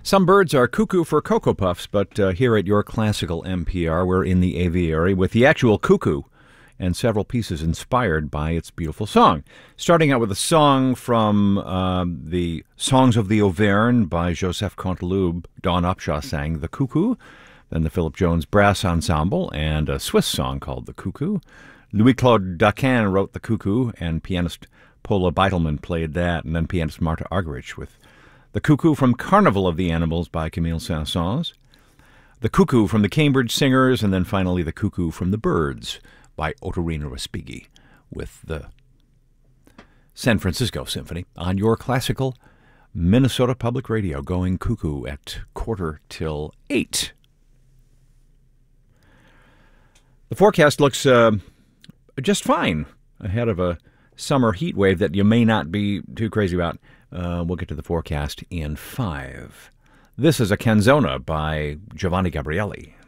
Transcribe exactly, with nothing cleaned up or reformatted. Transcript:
Some birds are cuckoo for Cocoa Puffs, but uh, here at your classical N P R, we're in the aviary with the actual cuckoo and several pieces inspired by its beautiful song. Starting out with a song from um, the Songs of the Auvergne by Joseph Canteloube. Dawn Upshaw sang The Cuckoo, then the Philip Jones Brass Ensemble, and a Swiss song called The Cuckoo. Louis-Claude Daquin wrote The Cuckoo, and pianist Paula Beitelman played that, and then pianist Marta Argerich with The Cuckoo from Carnival of the Animals by Camille Saint-Saëns, The Cuckoo from the Cambridge Singers, and then finally The Cuckoo from the Birds by Ottorino Respighi with the San Francisco Symphony on your classical Minnesota Public Radio, going cuckoo at quarter till eight. The forecast looks uh, just fine ahead of a summer heat wave that you may not be too crazy about. Uh, we'll get to the forecast in five. This is a canzona by Giovanni Gabrieli.